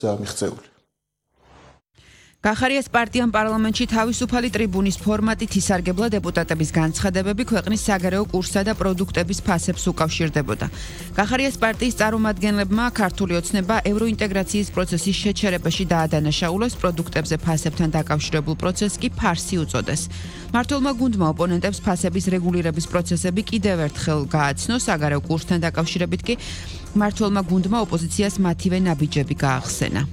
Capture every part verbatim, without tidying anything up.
მიღწეული. გახარიას პარტიამ პარლამენტში თავისუფალი ტრიბუნის ფორმატით ისარგებლა დეპუტატების განცხადებები ქვეყნის საგარეო კურსსა და პროდუქტების ფასებს უკავშირდებოდა. გახარიას პარტიის წარმომადგენლებმა ქართული ოცნება ევროინტეგრაციის პროცესის შეჩერებაში დაადანაშაულეს, პროდუქტებზე ფასებთან დაკავშირებულ პროცესს კი ფარსი უწოდეს. მმართველმა გუნდმა ოპონენტებს ფასების რეგულირების პროცესები კიდევ ერთხელ გააცნო, საგარეო კურსთან დაკავშირებით კი მმართველმა გუნდმა ოპოზიციას მათივე ნაბიჯები გაახსენა.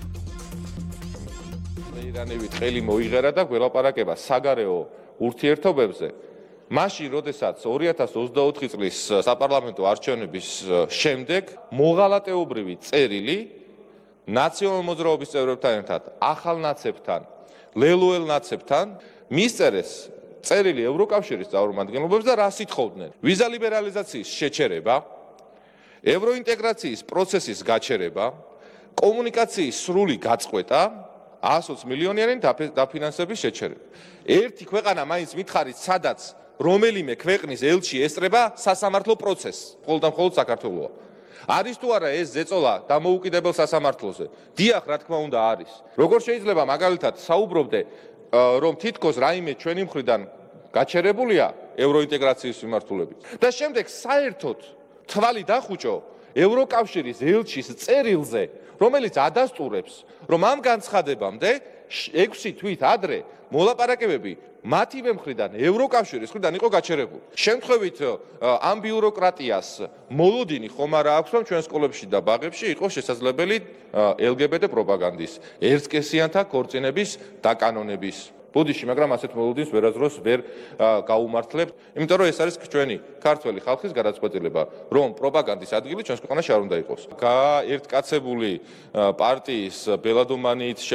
ირანები წელი მოიღერა და გველაპარაკება საგარეო ურთიერთობებზე. მაშინ, როდესაც ორი ათას ოცდაოთხი წლის საპარლამენტო არჩევნების შემდეგ მოღალატეობრივი წერილი ნაციონალურ მოძრაობის წევრებთან ერთად, ახალ ნაცებთან, ლელოელ ნაცებთან მისწერეს წერილი ევროკავშირის წარმომადგენლობებს და რას ითხოვდნენ? ვიზა ლიბერალიზაციის შეჩერება, ევროინტეგრაციის პროცესის გაჩერება, კომუნიკაციის სრული გაწყვეტა, ას ოცი მილიონიანი დაფინანსების შეჩერება. ერთი ქვეყანა მაინც მითხარით, სადაც რომელიმე ქვეყნის ელჩი ესწრება სასამართლო პროცესს, მხოლოდ და მხოლოდ საქართველოა. არის თუ არა ეს ზეწოლა დამოუკიდებელ სასამართლოზე? დიახ, რა თქმა უნდა არის. როგორ შეიძლება მაგალითად საუბრობდე, რომ თითქოს რაიმე ჩვენი მხრიდან გაჩერებულია ევროინტეგრაციის მიმართულებით და შემდეგ საერთოდ თვალი დახუჭო ევროკავშირის ელჩის წერილზე, რომელიც ადასტურებს, რომ ამ განცხადებამდე ექვსი თვით ადრე მოლაპარაკებები მათივე მხრიდან ევროკავშირის მხრიდან იყო გაჩერებული. შემთხვევით ამ ბიუროკრატიას მოლოდინი ხომ არა აქვს, რომ ჩვენ სკოლებში და ბაღებში იყო შესაძლებელი ელ გი ბე ტე პროპაგანდის, ერთსკესიანთა ქორწინების დაკანონების ბოდიში, მაგრამ ასეთ მოლოდინს ვერასდროს ვერ გაუმართლებთ, იმიტომ რომ ეს არის ჩვენი ქართველი ხალხის გადაწყვეტილება, რომ პროპაგანდის ადგილი ჩვენს ქვეყანაში არ უნდა იყოს. გაერთკაცებული პარტიის ბელადომანიით